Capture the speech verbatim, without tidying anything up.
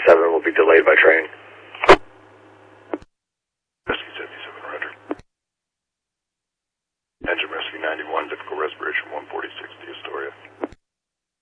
seven will be delayed by training. Rescue seventy-seven, roger. Engine rescue ninety-one, difficult respiration one forty-six to Astoria.